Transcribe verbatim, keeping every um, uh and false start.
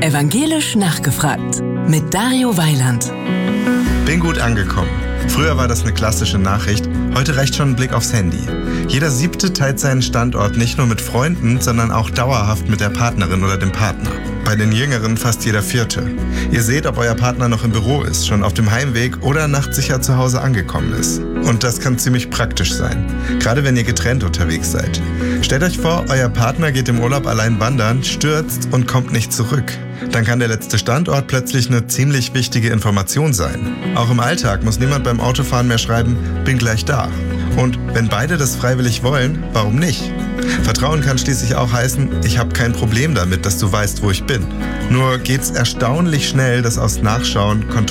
Evangelisch nachgefragt mit Dario Weiland. Bin gut angekommen. Früher war das eine klassische Nachricht, heute reicht schon ein Blick aufs Handy. Jeder Siebte teilt seinen Standort nicht nur mit Freunden, sondern auch dauerhaft mit der Partnerin oder dem Partner. Bei den Jüngeren fast jeder Vierte. Ihr seht, ob euer Partner noch im Büro ist, schon auf dem Heimweg oder nachtsicher zu Hause angekommen ist. Und das kann ziemlich praktisch sein, gerade wenn ihr getrennt unterwegs seid. Stellt euch vor, euer Partner geht im Urlaub allein wandern, stürzt und kommt nicht zurück. Dann kann der letzte Standort plötzlich eine ziemlich wichtige Information sein. Auch im Alltag muss niemand beim Autofahren mehr schreiben, bin gleich da. Und wenn beide das freiwillig wollen, warum nicht? Vertrauen kann schließlich auch heißen, ich habe kein Problem damit, dass du weißt, wo ich bin. Nur geht's erstaunlich schnell, dass aus Nachschauen Kontrolle